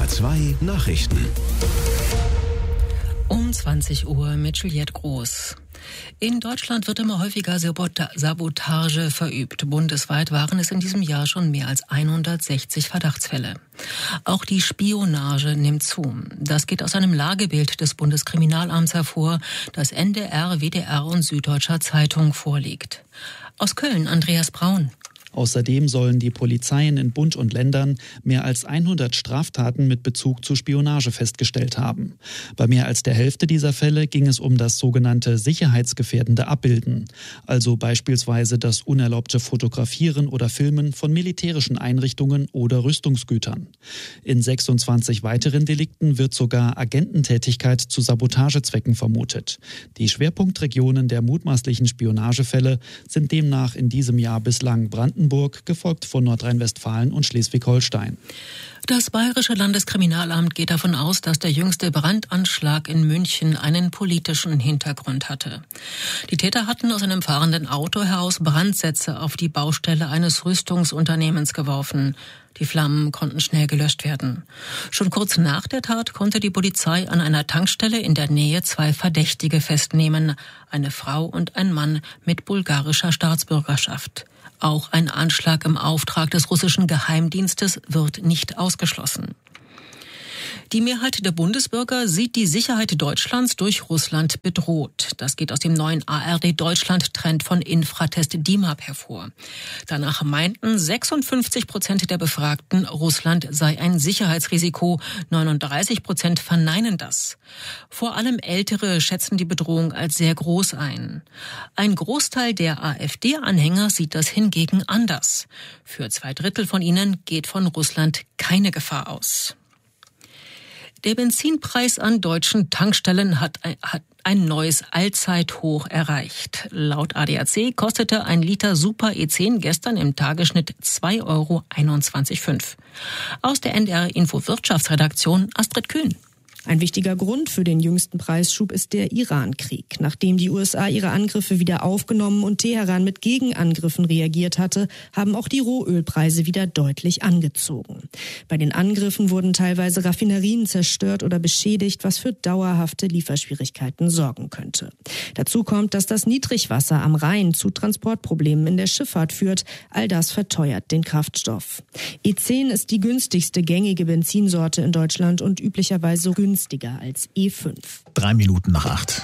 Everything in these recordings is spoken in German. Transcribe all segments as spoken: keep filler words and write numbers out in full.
R zwei Nachrichten. Um zwanzig Uhr mit Juliette Groß. In Deutschland wird immer häufiger Sabotage verübt. Bundesweit waren es in diesem Jahr schon mehr als hundertsechzig Verdachtsfälle. Auch die Spionage nimmt zu. Das geht aus einem Lagebild des Bundeskriminalamts hervor, das N D R, W D R und Süddeutscher Zeitung vorliegt. Aus Köln, Andreas Braun. Außerdem sollen die Polizeien in Bund und Ländern mehr als hundert Straftaten mit Bezug zu Spionage festgestellt haben. Bei mehr als der Hälfte dieser Fälle ging es um das sogenannte sicherheitsgefährdende Abbilden, also beispielsweise das unerlaubte Fotografieren oder Filmen von militärischen Einrichtungen oder Rüstungsgütern. In sechsundzwanzig weiteren Delikten wird sogar Agententätigkeit zu Sabotagezwecken vermutet. Die Schwerpunktregionen der mutmaßlichen Spionagefälle sind demnach in diesem Jahr bislang Brandenburg, gefolgt von Nordrhein-Westfalen und Schleswig-Holstein. Das Bayerische Landeskriminalamt geht davon aus, dass der jüngste Brandanschlag in München einen politischen Hintergrund hatte. Die Täter hatten aus einem fahrenden Auto heraus Brandsätze auf die Baustelle eines Rüstungsunternehmens geworfen. Die Flammen konnten schnell gelöscht werden. Schon kurz nach der Tat konnte die Polizei an einer Tankstelle in der Nähe zwei Verdächtige festnehmen, eine Frau und ein Mann mit bulgarischer Staatsbürgerschaft. Auch ein Anschlag im Auftrag des russischen Geheimdienstes wird nicht ausgeschlossen. Die Mehrheit der Bundesbürger sieht die Sicherheit Deutschlands durch Russland bedroht. Das geht aus dem neuen A R D-Deutschland-Trend von Infratest D I M A P hervor. Danach meinten sechsundfünfzig Prozent der Befragten, Russland sei ein Sicherheitsrisiko. neununddreißig Prozent verneinen das. Vor allem Ältere schätzen die Bedrohung als sehr groß ein. Ein Großteil der AfD-Anhänger sieht das hingegen anders. Für zwei Drittel von ihnen geht von Russland keine Gefahr aus. Der Benzinpreis an deutschen Tankstellen hat ein, hat ein neues Allzeithoch erreicht. Laut A D A C kostete ein Liter Super E zehn gestern im Tagesschnitt zwei Euro einundzwanzig Komma fünf. Aus der N D R Info Wirtschaftsredaktion Astrid Kühn. Ein wichtiger Grund für den jüngsten Preisschub ist der Iran-Krieg. Nachdem die U S A ihre Angriffe wieder aufgenommen und Teheran mit Gegenangriffen reagiert hatte, haben auch die Rohölpreise wieder deutlich angezogen. Bei den Angriffen wurden teilweise Raffinerien zerstört oder beschädigt, was für dauerhafte Lieferschwierigkeiten sorgen könnte. Dazu kommt, dass das Niedrigwasser am Rhein zu Transportproblemen in der Schifffahrt führt. All das verteuert den Kraftstoff. E zehn ist die günstigste gängige Benzinsorte in Deutschland und üblicherweise günstiger als E fünf. Drei Minuten nach acht.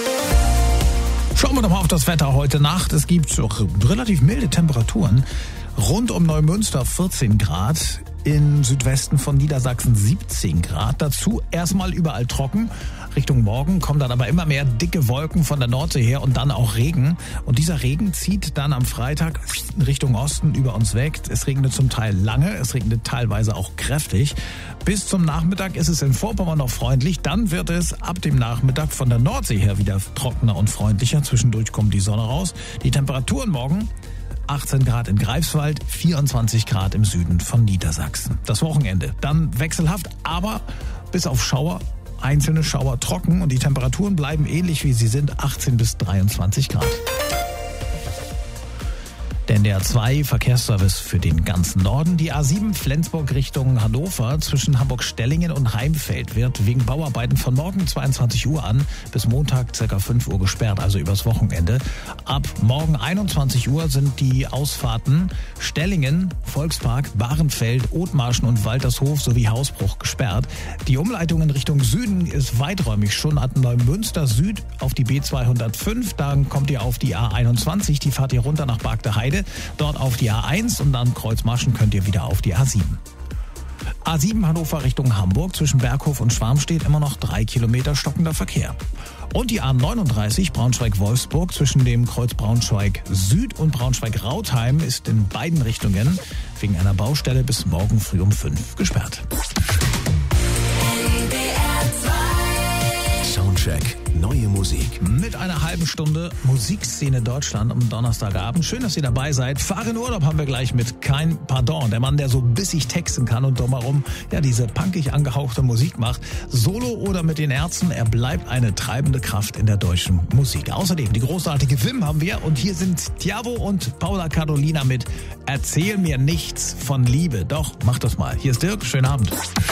Schauen wir doch mal auf das Wetter heute Nacht. Es gibt auch relativ milde Temperaturen. Rund um Neumünster vierzehn Grad, im Südwesten von Niedersachsen siebzehn Grad. Dazu erstmal überall trocken. Richtung Morgen kommen dann aber immer mehr dicke Wolken von der Nordsee her und dann auch Regen. Und dieser Regen zieht dann am Freitag Richtung Osten über uns weg. Es regnet zum Teil lange, es regnet teilweise auch kräftig. Bis zum Nachmittag ist es in Vorpommern noch freundlich. Dann wird es ab dem Nachmittag von der Nordsee her wieder trockener und freundlicher. Zwischendurch kommt die Sonne raus. Die Temperaturen morgen: achtzehn Grad in Greifswald, vierundzwanzig Grad im Süden von Niedersachsen. Das Wochenende dann wechselhaft, aber bis auf Schauer, einzelne Schauer trocken und die Temperaturen bleiben ähnlich wie sie sind, achtzehn bis dreiundzwanzig Grad. Der N D R zwei Verkehrsservice für den ganzen Norden. Die A sieben Flensburg Richtung Hannover zwischen Hamburg-Stellingen und Heimfeld wird wegen Bauarbeiten von morgen zweiundzwanzig Uhr an bis Montag ca. fünf Uhr gesperrt, also übers Wochenende. Ab morgen einundzwanzig Uhr sind die Ausfahrten Stellingen, Volkspark, Bahrenfeld, Othmarschen und Waltershof sowie Hausbruch gesperrt. Die Umleitung in Richtung Süden ist weiträumig schon ab Neumünster Süd auf die B zweihundertfünf. Dann kommt ihr auf die A einundzwanzig, die fahrt ihr runter nach Bargteheide. Dort auf die A eins und dann Kreuzmarschen könnt ihr wieder auf die A sieben. A sieben Hannover Richtung Hamburg zwischen Berghof und Schwarmstedt immer noch drei Kilometer stockender Verkehr. Und die A neununddreißig Braunschweig-Wolfsburg zwischen dem Kreuz Braunschweig Süd und Braunschweig-Rautheim ist in beiden Richtungen wegen einer Baustelle bis morgen früh um fünf gesperrt. Soundcheck. Neue Musik. Mit einer halben Stunde Musikszene Deutschland am Donnerstagabend. Schön, dass ihr dabei seid. Fahr in Urlaub haben wir gleich mit Kein Pardon. Der Mann, der so bissig texten kann und drumherum ja diese punkig angehauchte Musik macht. Solo oder mit den Ärzten, er bleibt eine treibende Kraft in der deutschen Musik. Außerdem die großartige Wim haben wir und hier sind Tiavo und Paula Carolina mit Erzähl mir nichts von Liebe. Doch, mach das mal. Hier ist Dirk, schönen Abend.